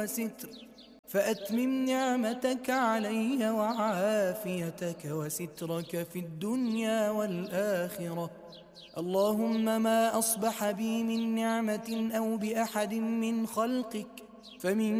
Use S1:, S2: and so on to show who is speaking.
S1: وستر، فأتمم نعمتك علي وعافيتك وسترك في الدنيا والآخرة. اللهم ما أصبح بي من نعمة أو بأحد من خلقك فمن